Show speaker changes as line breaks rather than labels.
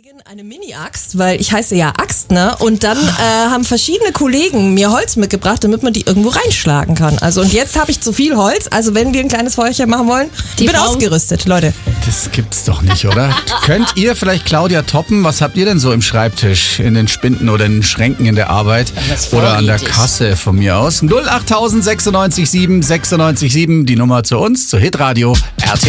Eine Mini-Axt, weil ich heiße ja Axt, ne? Und dann haben verschiedene Kollegen mir Holz mitgebracht, damit man die irgendwo reinschlagen kann. Also und jetzt habe ich zu viel Holz, also wenn wir ein kleines Feuerchen machen wollen, ich bin ausgerüstet, Leute.
Das gibt's doch nicht, oder? Könnt ihr vielleicht Claudia toppen? Was habt ihr denn so im Schreibtisch, in den Spinden oder in den Schränken in der Arbeit oder an der Kasse von mir aus? 08000 96 7 96 7, die Nummer zu uns, zu Hitradio RT.